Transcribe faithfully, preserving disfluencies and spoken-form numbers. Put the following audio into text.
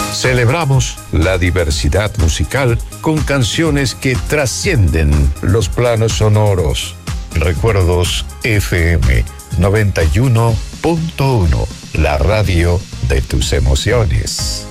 Celebramos la diversidad musical con canciones que trascienden los planos sonoros. Recuerdos F M noventa y uno punto uno, la radio de tus emociones.